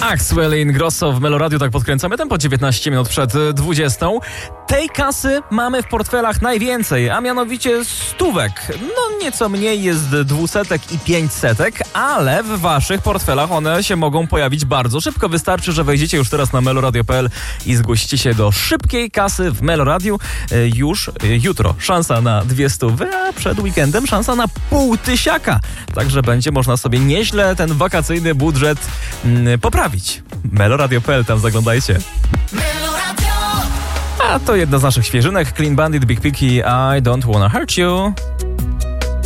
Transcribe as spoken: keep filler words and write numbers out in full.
Axwell i Ingrosso w Meloradiu, tak podkręcamy tempo dziewiętnaście minut przed dwudziestą. Tej kasy mamy w portfelach najwięcej, a mianowicie stówek. No nieco mniej jest dwusetek i pięćsetek, ale w waszych portfelach one się mogą pojawić bardzo szybko. Wystarczy, że wejdziecie już teraz na meloradio kropka p l i zgłosicie się do szybkiej kasy w Meloradiu. Już jutro szansa na dwie stówy, a przed weekendem szansa na pół tysiaka. Także będzie można sobie nieźle ten wakacyjny budżet mm, poprawić. meloradio kropka p l, tam zaglądajcie. A to jedna z naszych świeżynek. Clean Bandit, Big Picky, I Don't Wanna Hurt You.